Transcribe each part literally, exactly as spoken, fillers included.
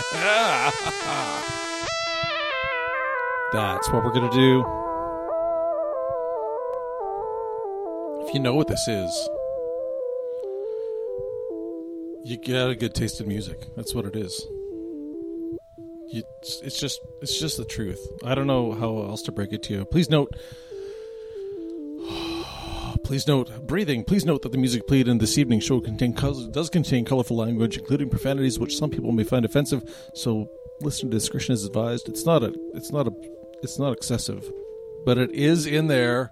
That's what we're going to do. If you know what this is, you got a good taste in music. That's what it is. You, it's, it's just it's just the truth. I don't know how else to break it to you. Please note, please note, breathing. Please note that the music played in this evening's show contain does contain colorful language, including profanities, which some people may find offensive. So, listener discretion is advised. It's not a, it's not a, it's not excessive, but it is in there.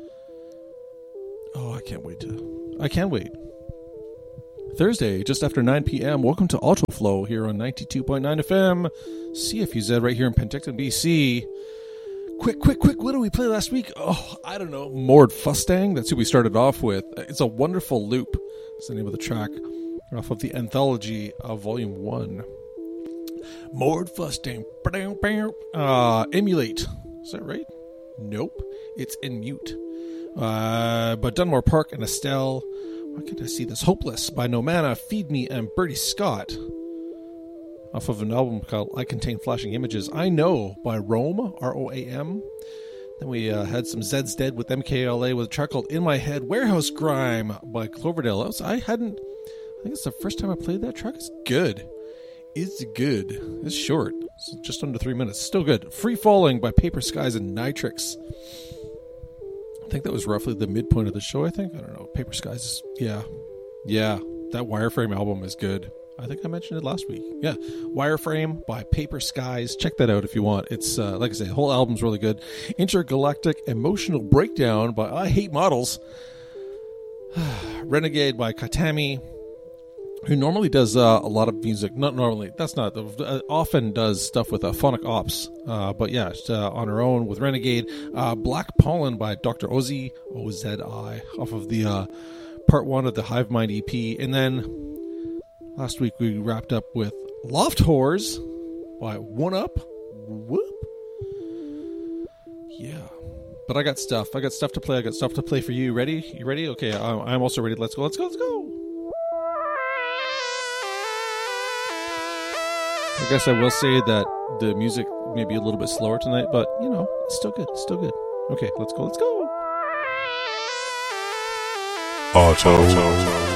Oh, I can't wait to. I can't wait. Thursday, just after nine p.m. Welcome to Ultra Flow here on ninety-two point nine F M, C F U Z right here in Penticton, B C. Quick, quick, quick, what did we play last week? Oh, I don't know. Mord Fustang, that's who we started off with. It's a Wonderful Loop. That's the name of the track off of the anthology of Volume one. Mord Fustang. Uh, Emulate. Is that right? Nope. It's In Mute. Uh, but Dunmore Park and Estelle. Why can't I see this? Hopeless by Nomana, Feed Me, and Bertie Scott. Off of an album called I Contain Flashing Images. I Know by Rome, R O A M. Then we uh, had some Zed's Dead with M K L A with a track called In My Head. Warehouse Grime by Cloverdale. Was, I hadn't... I think it's the first time I played that track. It's good. It's good. It's short. It's just under three minutes. Still good. Free Falling by Paper Skies and Nitrix. I think that was roughly the midpoint of the show, I think. I don't know. Paper Skies is... Yeah. Yeah. That Wireframe album is good. I think I mentioned it last week. Yeah. Wireframe by Paper Skies. Check that out if you want. It's, uh, like I say, the whole album's really good. Intergalactic Emotional Breakdown by I Hate Models. Renegade by Katami, who normally does uh, a lot of music. Not normally. That's not. Uh, often does stuff with uh, Phonic Ops. Uh, but yeah, uh, on her own with Renegade. Uh, Black Pollen by Doctor Ozzy. O Z I. Off of the uh, part one of the Hive Mind E P. And then... last week we wrapped up with Loft Whores by One Up. Whoop. Yeah. But I got stuff. I got stuff to play. I got stuff to play for you. Ready? You ready? Okay, I'm also ready. Let's go. Let's go. Let's go. I guess I will say that the music may be a little bit slower tonight, but, you know, it's still good. It's still good. Okay, let's go. Let's go. Auto. Auto.